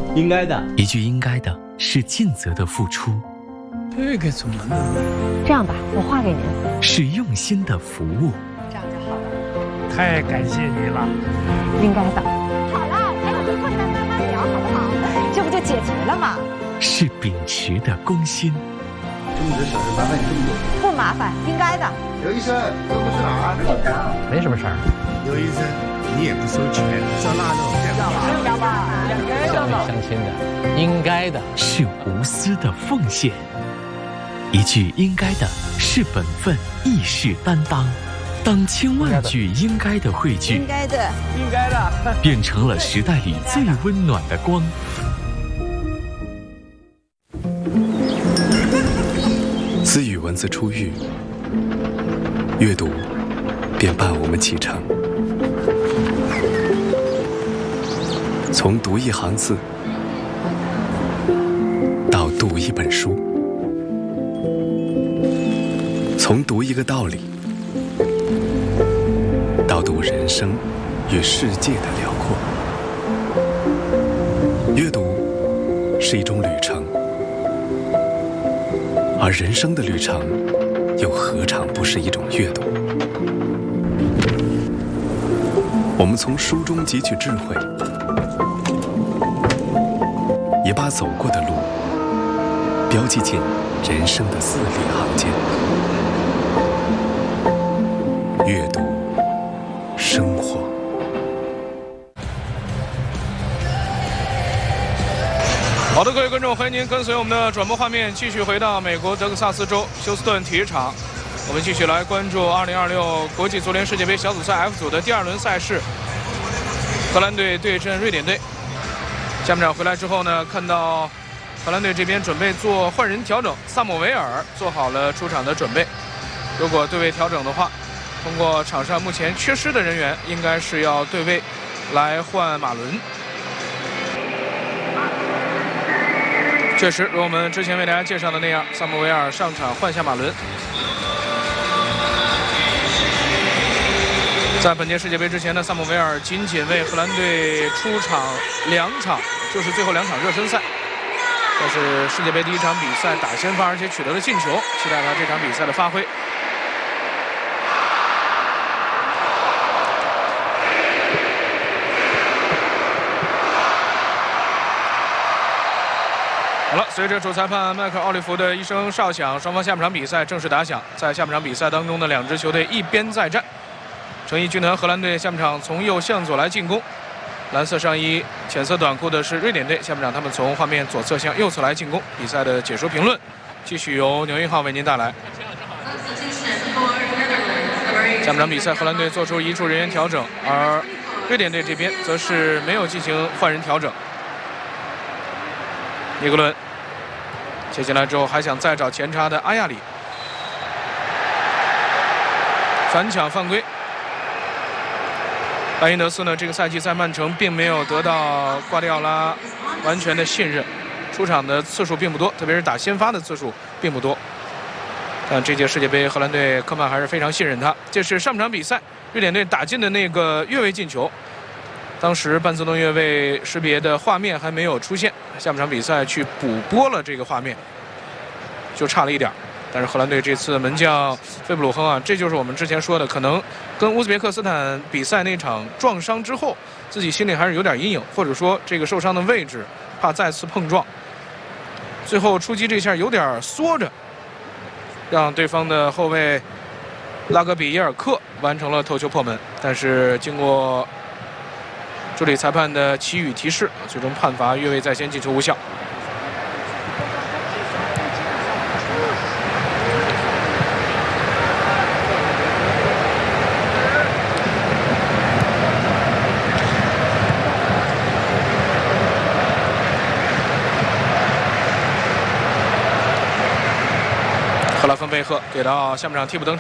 应该的。 一句应该的是尽责的付出， 这个怎么弄？ 这样吧，我画给您。 是用心的服务。 这样就好了。 太感谢你了。 应该的。好了，还有个困难慢慢聊，好不好？这不就解决了吗？ 是秉持的公心。 这么多小事麻烦你这么多。 不麻烦，应该的。 刘医生，这不是哪儿？ 没什么事儿。 刘医生，你也不收钱，这腊肉要吧，乡里乡亲的，应该的。 是无私的奉献。一句应该的是本分，亦是担当。当千万句应该的汇聚， 应该的， 应该的， 变成了时代里最温暖的光。 自语文字出狱，阅读便伴我们启程。从读一行字，到读一本书；从读一个道理，到读人生与世界的辽阔。阅读是一种旅程，而人生的旅程又何尝不是一种阅读？我们从书中汲取智慧，也把走过的路标记进人生的字里行间。阅读生活。 好的，各位观众，欢迎您跟随我们的转播画面继续回到美国德克萨斯州休斯顿体育场。我们继续来关注2026国际足联世界杯小组赛 F 组的第二轮赛事，荷兰队对阵瑞典队。下半场回来之后呢，看到荷兰队这边准备做换人调整，萨姆维尔做好了出场的准备。如果对位调整的话，通过场上目前缺失的人员，应该是要对位来换马伦。确实，如我们之前为大家介绍的那样，萨姆维尔上场换下马伦。在本届世界杯之前呢，萨姆维尔仅仅为荷兰队出场2场，就是最后2场热身赛。但是世界杯第1场比赛打先发，而且取得了进球，期待他这场比赛的发挥。好了，随着主裁判迈克尔·奥利弗的一声哨响，双方下半场比赛正式打响。在下半场比赛当中呢，两支球队一边再战。成衣军团荷兰队下半场从右向左来进攻，蓝色上衣浅色短裤的是瑞典队，下半场他们从画面左侧向右侧来进攻。比赛的解说评论继续由牛一号为您带来。下半场比赛荷兰队做出一处人员调整，而瑞典队这边则是没有进行换人调整。尼格伦接进来之后还想再找前插的阿亚里，反抢犯规。巴因德斯呢，这个赛季在曼城并没有得到瓜迪奥拉完全的信任，出场的次数并不多，特别是打先发的次数并不多。但这届世界杯荷兰队科曼还是非常信任他。这是上半场比赛瑞典队打进的那个越位进球，当时半自动越位识别的画面还没有出现，下半场比赛去补播了这个画面，就差了一点。但是荷兰队这次门将费布鲁亨啊，这就是我们之前说的，可能跟乌兹别克斯坦比赛那场撞伤之后，自己心里还是有点阴影，或者说这个受伤的位置怕再次碰撞，最后出击这下有点缩着，让对方的后卫拉格比耶尔克完成了头球破门。但是经过助理裁判的祈雨提示，最终判罚越位在先，进球无效。赫拉芬贝赫给到下半场替补登场。